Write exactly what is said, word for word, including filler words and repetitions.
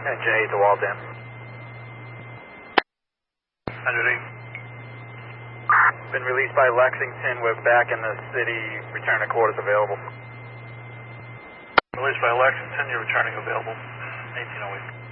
Engine eight to Waltham. one hundred eight. Been released by Lexington. We're back in the city. Return to quarters available. Released by Lexington, you're returning available. eighteen oh eight.